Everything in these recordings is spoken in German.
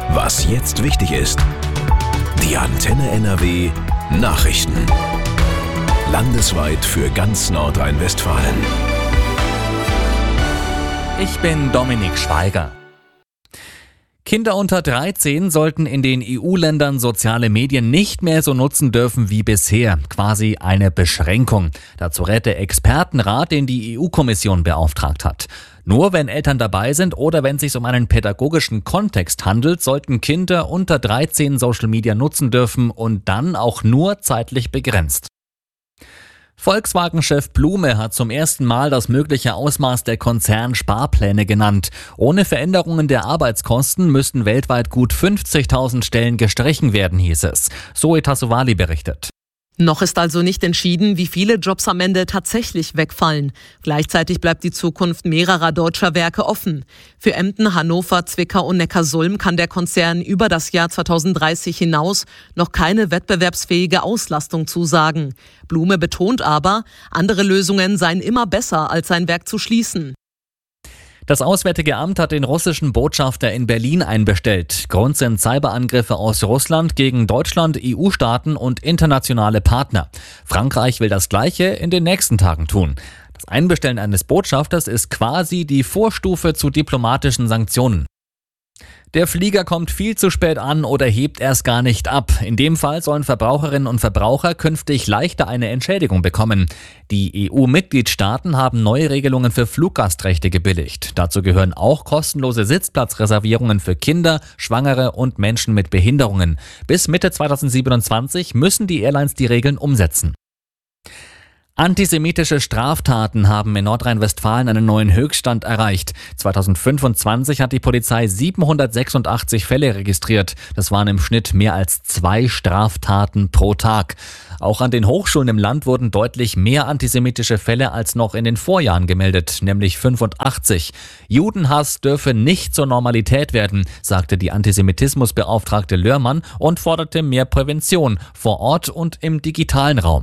Was jetzt wichtig ist. Die Antenne NRW Nachrichten. Landesweit für ganz Nordrhein-Westfalen. Ich bin Dominik Schweiger. Kinder unter 13 sollten in den EU-Ländern soziale Medien nicht mehr so nutzen dürfen wie bisher. Quasi eine Beschränkung. Dazu rät der Expertenrat, den die EU-Kommission beauftragt hat. Nur wenn Eltern dabei sind oder wenn es sich um einen pädagogischen Kontext handelt, sollten Kinder unter 13 Social Media nutzen dürfen und dann auch nur zeitlich begrenzt. Volkswagen-Chef Blume hat zum ersten Mal das mögliche Ausmaß der Konzernsparpläne genannt. Ohne Veränderungen der Arbeitskosten müssten weltweit gut 50.000 Stellen gestrichen werden, hieß es. Zoe Tassovali berichtet. Noch ist also nicht entschieden, wie viele Jobs am Ende tatsächlich wegfallen. Gleichzeitig bleibt die Zukunft mehrerer deutscher Werke offen. Für Emden, Hannover, Zwickau und Neckarsulm kann der Konzern über das Jahr 2030 hinaus noch keine wettbewerbsfähige Auslastung zusagen. Blume betont aber, andere Lösungen seien immer besser, als sein Werk zu schließen. Das Auswärtige Amt hat den russischen Botschafter in Berlin einbestellt. Grund sind Cyberangriffe aus Russland gegen Deutschland, EU-Staaten und internationale Partner. Frankreich will das Gleiche in den nächsten Tagen tun. Das Einbestellen eines Botschafters ist quasi die Vorstufe zu diplomatischen Sanktionen. Der Flieger kommt viel zu spät an oder hebt erst gar nicht ab. In dem Fall sollen Verbraucherinnen und Verbraucher künftig leichter eine Entschädigung bekommen. Die EU-Mitgliedstaaten haben neue Regelungen für Fluggastrechte gebilligt. Dazu gehören auch kostenlose Sitzplatzreservierungen für Kinder, Schwangere und Menschen mit Behinderungen. Bis Mitte 2027 müssen die Airlines die Regeln umsetzen. Antisemitische Straftaten haben in Nordrhein-Westfalen einen neuen Höchststand erreicht. 2025 hat die Polizei 786 Fälle registriert. Das waren im Schnitt mehr als 2 Straftaten pro Tag. Auch an den Hochschulen im Land wurden deutlich mehr antisemitische Fälle als noch in den Vorjahren gemeldet, nämlich 85. Judenhass dürfe nicht zur Normalität werden, sagte die Antisemitismusbeauftragte Lörmann und forderte mehr Prävention vor Ort und im digitalen Raum.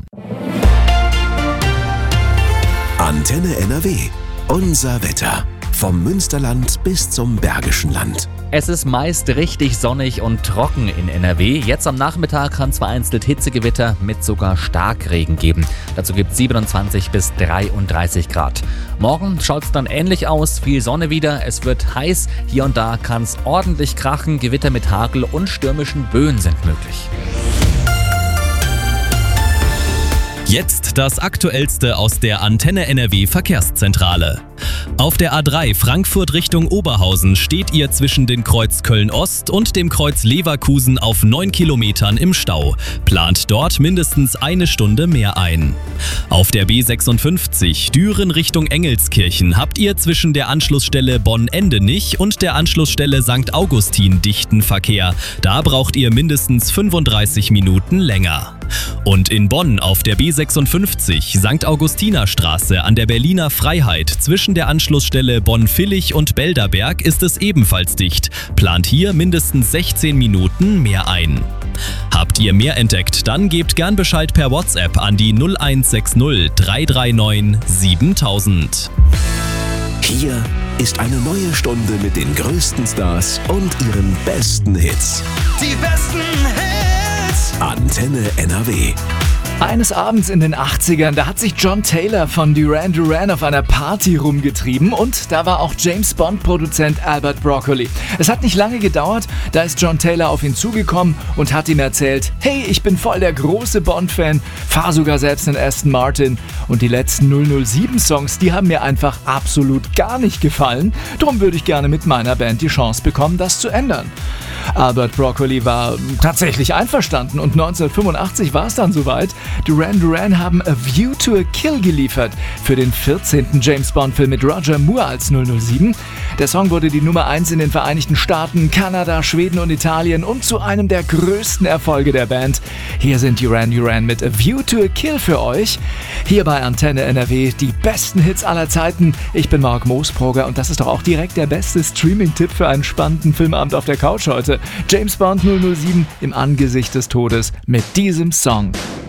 Antenne NRW. Unser Wetter. Vom Münsterland bis zum Bergischen Land. Es ist meist richtig sonnig und trocken in NRW. Jetzt am Nachmittag kann es vereinzelt Hitzegewitter mit sogar Starkregen geben. Dazu gibt es 27 bis 33 Grad. Morgen schaut es dann ähnlich aus. Viel Sonne wieder. Es wird heiß. Hier und da kann es ordentlich krachen. Gewitter mit Hagel und stürmischen Böen sind möglich. Jetzt das Aktuellste aus der Antenne NRW Verkehrszentrale. Auf der A3 Frankfurt Richtung Oberhausen steht ihr zwischen den Kreuz Köln-Ost und dem Kreuz Leverkusen auf 9 Kilometern im Stau. Plant dort mindestens eine Stunde mehr ein. Auf der B56 Düren Richtung Engelskirchen habt ihr zwischen der Anschlussstelle Bonn-Endenich und der Anschlussstelle St. Augustin dichten Verkehr. Da braucht ihr mindestens 35 Minuten länger. Und in Bonn auf der B56 St. Augustinerstraße an der Berliner Freiheit zwischen der Anschlussstelle Bonn-Villig und Belderberg ist es ebenfalls dicht. Plant hier mindestens 16 Minuten mehr ein. Habt ihr mehr entdeckt, dann gebt gern Bescheid per WhatsApp an die 0160 339 7000. Hier ist eine neue Stunde mit den größten Stars und ihren besten Hits. Die besten Hits! Antenne NRW. Eines Abends in den 80ern, da hat sich John Taylor von Duran Duran auf einer Party rumgetrieben und da war auch James-Bond-Produzent Albert Broccoli. Es hat nicht lange gedauert, da ist John Taylor auf ihn zugekommen und hat ihm erzählt, hey, ich bin voll der große Bond-Fan, fahr sogar selbst einen Aston Martin und die letzten 007-Songs, die haben mir einfach absolut gar nicht gefallen, drum würde ich gerne mit meiner Band die Chance bekommen, das zu ändern. Albert Broccoli war tatsächlich einverstanden und 1985 war es dann soweit. Duran Duran haben A View to a Kill geliefert für den 14. James-Bond-Film mit Roger Moore als 007. Der Song wurde die Nummer 1 in den Vereinigten Staaten, Kanada, Schweden und Italien und zu einem der größten Erfolge der Band. Hier sind Duran Duran mit A View to a Kill für euch. Hier bei Antenne NRW die besten Hits aller Zeiten. Ich bin Marc Moosbrugger und das ist doch auch direkt der beste Streaming-Tipp für einen spannenden Filmabend auf der Couch heute. James Bond 007 im Angesicht des Todes mit diesem Song.